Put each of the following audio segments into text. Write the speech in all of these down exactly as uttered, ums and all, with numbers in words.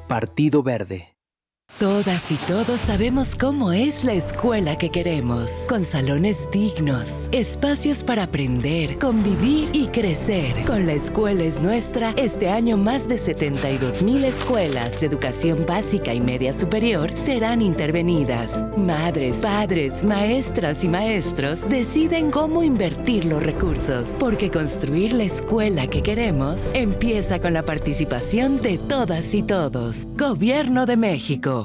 Partido Verde. Todas y todos sabemos cómo es la escuela que queremos, con salones dignos, espacios para aprender, convivir y crecer. Con La Escuela es Nuestra, este año más de setenta y dos mil escuelas de educación básica y media superior serán intervenidas. Madres, padres, maestras y maestros deciden cómo invertir los recursos, porque construir la escuela que queremos empieza con la participación de todas y todos. Gobierno de México.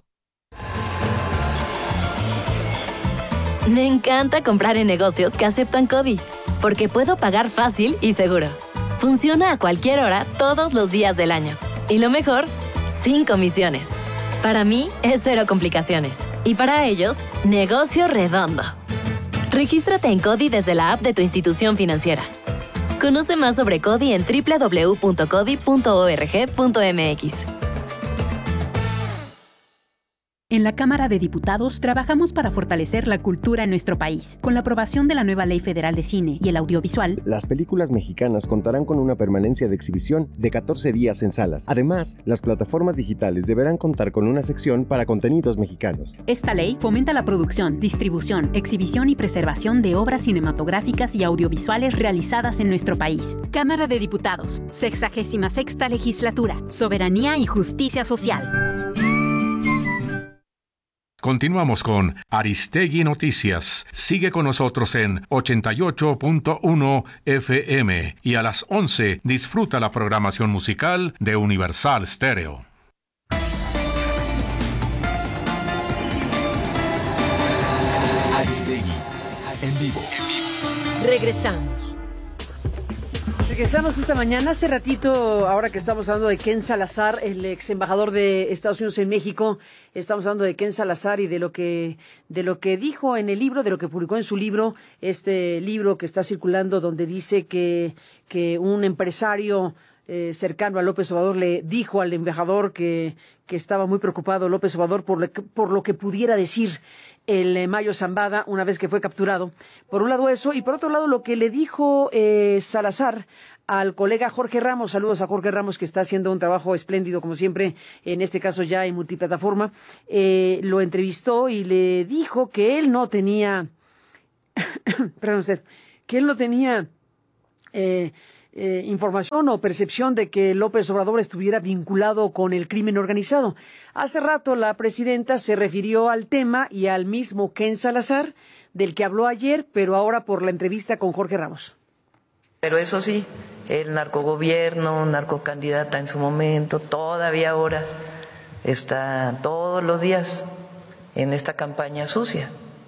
Me encanta comprar en negocios que aceptan CODI, porque puedo pagar fácil y seguro. Funciona a cualquier hora, todos los días del año. Y lo mejor, sin comisiones. Para mí, es cero complicaciones. Y para ellos, negocio redondo. Regístrate en CODI desde la app de tu institución financiera. Conoce más sobre CODI en doble u doble u doble u punto codi punto org punto m x. En la Cámara de Diputados trabajamos para fortalecer la cultura en nuestro país. Con la aprobación de la nueva Ley Federal de Cine y el Audiovisual, las películas mexicanas contarán con una permanencia de exhibición de catorce días en salas. Además, las plataformas digitales deberán contar con una sección para contenidos mexicanos. Esta ley fomenta la producción, distribución, exhibición y preservación de obras cinematográficas y audiovisuales realizadas en nuestro país. Cámara de Diputados, sexagésima sexta legislatura, soberanía y justicia social. Continuamos con Aristegui Noticias. Sigue con nosotros en ochenta y ocho punto uno F M y a las once disfruta la programación musical de Universal Stereo. Aristegui, en vivo. Regresamos. Regresamos esta mañana. Hace ratito, ahora que estamos hablando de Ken Salazar, el ex embajador de Estados Unidos en México, estamos hablando de Ken Salazar y de lo que de lo que dijo en el libro, de lo que publicó en su libro, este libro que está circulando donde dice que, que un empresario eh, cercano a López Obrador le dijo al embajador que, que estaba muy preocupado López Obrador por lo que, por lo que pudiera decir el eh, Mayo Zambada una vez que fue capturado. Por un lado eso, y por otro lado lo que le dijo eh, Salazar al colega Jorge Ramos. Saludos a Jorge Ramos, que está haciendo un trabajo espléndido, como siempre, en este caso ya en multiplataforma. Eh, lo entrevistó y le dijo que él no tenía, perdón usted, que él no tenía eh, eh, información o percepción de que López Obrador estuviera vinculado con el crimen organizado. Hace rato la presidenta se refirió al tema y al mismo Ken Salazar, del que habló ayer, pero ahora por la entrevista con Jorge Ramos. Pero eso sí, el narcogobierno, narcocandidata en su momento, todavía ahora está todos los días en esta campaña sucia,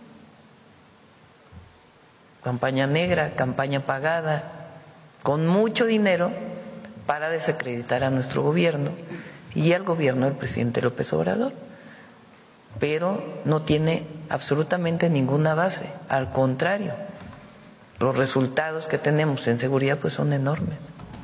campaña negra, campaña pagada, con mucho dinero para desacreditar a nuestro gobierno y al gobierno del presidente López Obrador. Pero no tiene absolutamente ninguna base, al contrario. Los resultados que tenemos en seguridad pues son enormes.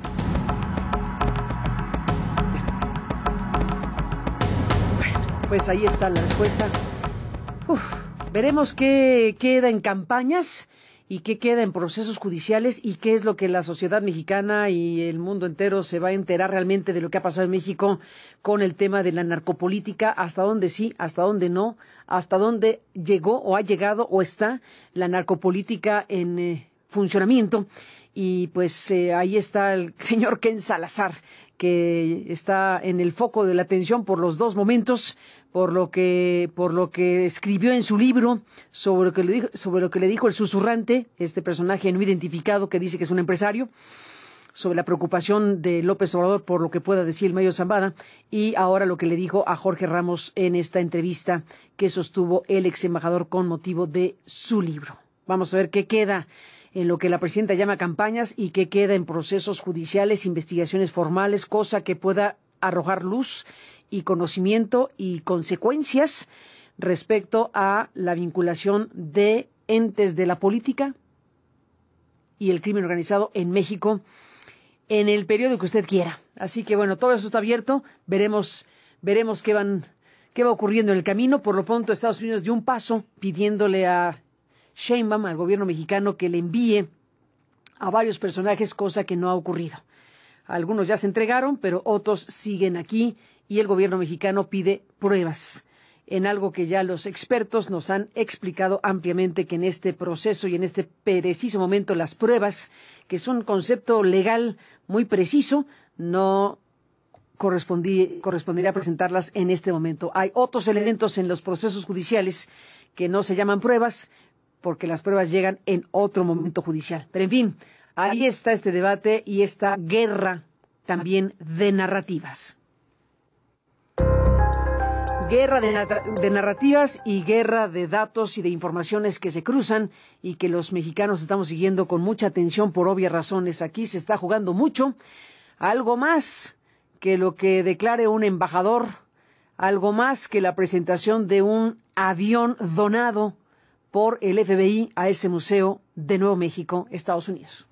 Bueno, pues ahí está la respuesta. Uf, veremos qué queda en campañas y qué queda en procesos judiciales y qué es lo que la sociedad mexicana y el mundo entero se va a enterar realmente de lo que ha pasado en México con el tema de la narcopolítica, hasta dónde sí, hasta dónde no, hasta dónde llegó o ha llegado o está la narcopolítica en eh, funcionamiento. Y pues eh, ahí está el señor Ken Salazar, que está en el foco de la atención por los dos momentos, por lo que por lo que escribió en su libro, sobre lo que le dijo, sobre lo que le dijo el susurrante, este personaje no identificado que dice que es un empresario, sobre la preocupación de López Obrador por lo que pueda decir el Mayo Zambada, y ahora lo que le dijo a Jorge Ramos en esta entrevista que sostuvo el ex embajador con motivo de su libro. Vamos a ver qué queda en lo que la presidenta llama campañas y qué queda en procesos judiciales, investigaciones formales, cosa que pueda arrojar luz y conocimiento y consecuencias respecto a la vinculación de entes de la política y el crimen organizado en México en el periodo que usted quiera. Así que bueno, todo eso está abierto. Veremos, veremos qué van, qué va ocurriendo en el camino. Por lo pronto, Estados Unidos dio un paso pidiéndole a Sheinbaum, al gobierno mexicano, que le envíe a varios personajes, cosa que no ha ocurrido. Algunos ya se entregaron, pero otros siguen aquí y el gobierno mexicano pide pruebas, en algo que ya los expertos nos han explicado ampliamente, que en este proceso y en este preciso momento las pruebas, que es un concepto legal muy preciso, no correspondí, correspondería presentarlas en este momento. Hay otros elementos en los procesos judiciales que no se llaman pruebas, porque las pruebas llegan en otro momento judicial. Pero en fin, ahí está este debate y esta guerra también de narrativas. Guerra de, de narrativas y guerra de datos y de informaciones que se cruzan y que los mexicanos estamos siguiendo con mucha atención por obvias razones. Aquí se está jugando mucho, algo más que lo que declare un embajador, algo más que la presentación de un avión donado por el F B I a ese museo de Nuevo México, Estados Unidos.